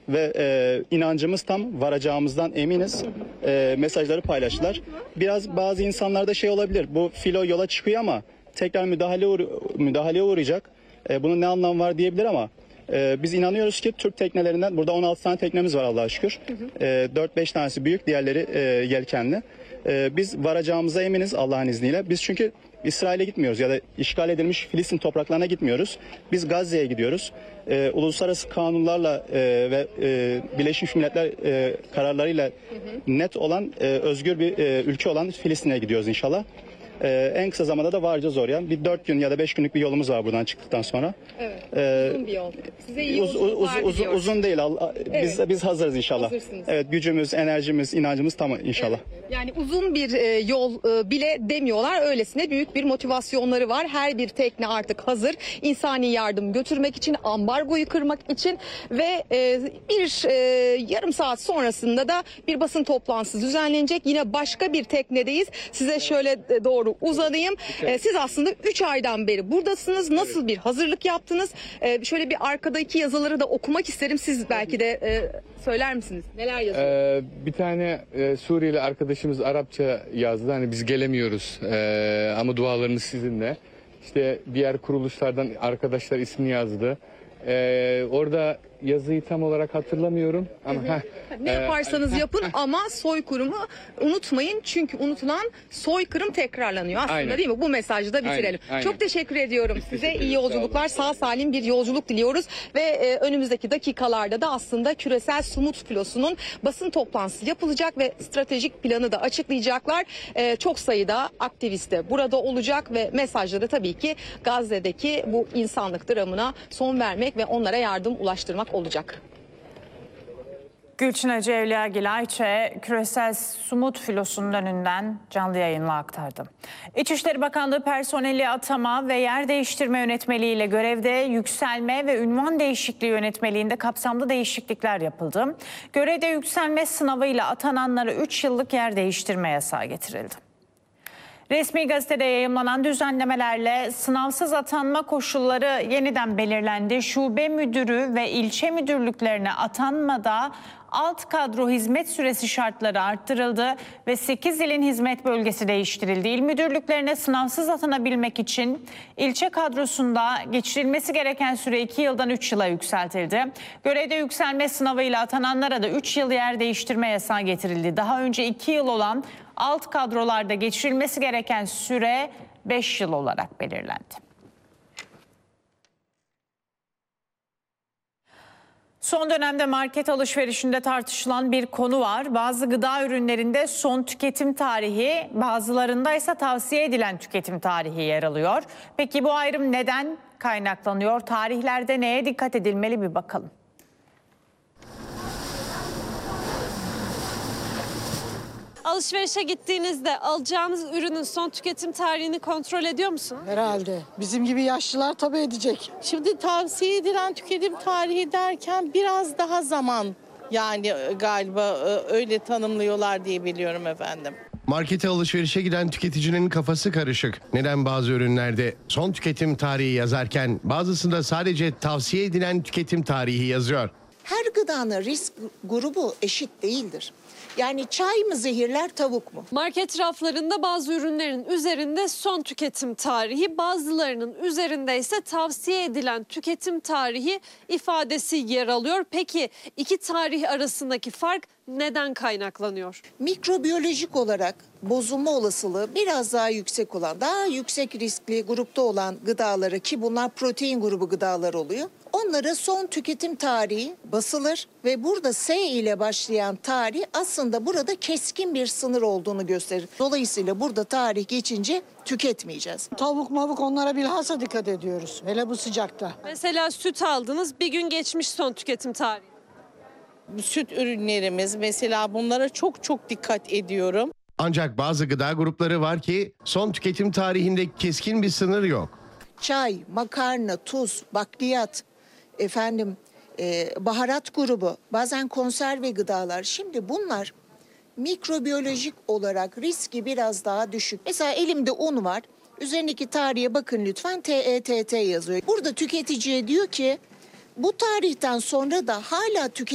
ve inancımız tam, varacağımızdan eminiz mesajları paylaştılar. Biraz bazı insanlarda şey olabilir, bu filo yola çıkıyor ama tekrar müdahaleye uğrayacak. Bunun ne anlamı var diyebilir ama biz inanıyoruz ki Türk teknelerinden, burada 16 tane teknemiz var Allah'a şükür. 4-5 tanesi büyük, diğerleri yelkenli. Biz varacağımıza eminiz Allah'ın izniyle. Biz çünkü İsrail'e gitmiyoruz ya da işgal edilmiş Filistin topraklarına gitmiyoruz. Biz Gazze'ye gidiyoruz. Uluslararası kanunlarla ve Birleşmiş Milletler kararlarıyla net olan, özgür bir ülke olan Filistin'e gidiyoruz inşallah. En kısa zamanda da varacağız oraya. Bir 4 gün ya da 5 günlük bir yolumuz var buradan çıktıktan sonra. Evet, uzun bir yol. Size iyi yolculuklar diliyoruz. Uzun değil. Biz hazırız inşallah. Hazırsınız. Evet, gücümüz, enerjimiz, inancımız tam inşallah. Evet. Yani uzun bir yol bile demiyorlar. Öylesine büyük bir motivasyonları var. Her bir tekne artık hazır. İnsani yardım götürmek için, ambargoyu kırmak için ve bir yarım saat sonrasında da bir basın toplantısı düzenlenecek. Yine başka bir teknedeyiz. Size şöyle doğru uzanayım. Siz aslında 3 aydan beri buradasınız. Nasıl bir hazırlık yaptınız? Şöyle bir arkadaki yazıları da okumak isterim. Siz belki de söyler misiniz? Neler yazıyor? Bir tane Suriyeli arkadaşımız Arapça yazdı. Hani biz gelemiyoruz ama dualarımız sizinle. İşte diğer kuruluşlardan arkadaşlar ismini yazdı. Orada yazıyı tam olarak hatırlamıyorum ama ne yaparsanız yapın ama soykırımı unutmayın, çünkü unutulan soykırım tekrarlanıyor aslında, aynen, değil mi? Bu mesajı da bitirelim. Aynen. Çok teşekkür ediyorum size. Teşekkür İyi yolculuklar, sağ salim bir yolculuk diliyoruz ve önümüzdeki dakikalarda da aslında küresel sumut filosunun basın toplantısı yapılacak ve stratejik planı da açıklayacaklar. Çok sayıda aktivist de burada olacak ve mesajları tabii ki Gazze'deki bu insanlık dramına son vermek ve onlara yardım ulaştırmak olacak. Gülçin Hacı Evliyagil Ayçe, küresel sumut filosunun önünden canlı yayınla aktardı. İçişleri Bakanlığı personeli atama ve yer değiştirme yönetmeliğiyle görevde yükselme ve ünvan değişikliği yönetmeliğinde kapsamlı değişiklikler yapıldı. Görevde yükselme sınavıyla atananlara 3 yıllık yer değiştirme yasağı getirildi. Resmi gazetede yayımlanan düzenlemelerle sınavsız atanma koşulları yeniden belirlendi. Şube müdürü ve ilçe müdürlüklerine atanmada alt kadro hizmet süresi şartları arttırıldı ve 8 ilin hizmet bölgesi değiştirildi. İl müdürlüklerine sınavsız atanabilmek için ilçe kadrosunda geçirilmesi gereken süre 2 yıldan 3 yıla yükseltildi. Görevde yükselme sınavıyla atananlara da 3 yıl yer değiştirme yasağı getirildi. Daha önce 2 yıl olan alt kadrolarda geçirilmesi gereken süre 5 yıl olarak belirlendi. Son dönemde market alışverişinde tartışılan bir konu var. Bazı gıda ürünlerinde son tüketim tarihi, bazılarında ise tavsiye edilen tüketim tarihi yer alıyor. Peki bu ayrım neden kaynaklanıyor? Tarihlerde neye dikkat edilmeli, bir bakalım. Alışverişe gittiğinizde alacağınız ürünün son tüketim tarihini kontrol ediyor musunuz? Herhalde. Bizim gibi yaşlılar tabii edecek. Şimdi tavsiye edilen tüketim tarihi derken biraz daha zaman, yani galiba öyle tanımlıyorlar diye biliyorum efendim. Markete alışverişe giden tüketicinin kafası karışık. Neden bazı ürünlerde son tüketim tarihi yazarken bazısında sadece tavsiye edilen tüketim tarihi yazıyor? Her gıdanın risk grubu eşit değildir. Yani çay mı zehirler, tavuk mu? Market raflarında bazı ürünlerin üzerinde son tüketim tarihi, bazılarının üzerinde ise tavsiye edilen tüketim tarihi ifadesi yer alıyor. Peki iki tarih arasındaki fark neden kaynaklanıyor? Mikrobiyolojik olarak bozulma olasılığı biraz daha yüksek olan, daha yüksek riskli grupta olan gıdaları, ki bunlar protein grubu gıdalar oluyor, onlara son tüketim tarihi basılır ve burada S ile başlayan tarih aslında burada keskin bir sınır olduğunu gösterir. Dolayısıyla burada tarih geçince tüketmeyeceğiz. Tavuk mavuk, onlara bilhassa dikkat ediyoruz. Hele bu sıcakta. Mesela süt aldınız, bir gün geçmiş son tüketim tarihi. Süt ürünlerimiz mesela, bunlara çok dikkat ediyorum. Ancak bazı gıda grupları var ki son tüketim tarihinde keskin bir sınır yok. Çay, makarna, tuz, bakliyat, baharat grubu, bazen konserve gıdalar. Şimdi bunlar mikrobiyolojik olarak riski biraz daha düşük. Mesela elimde un var. Üzerindeki tarihe bakın lütfen, TETT yazıyor. Burada tüketiciye diyor ki bu tarihten sonra da hala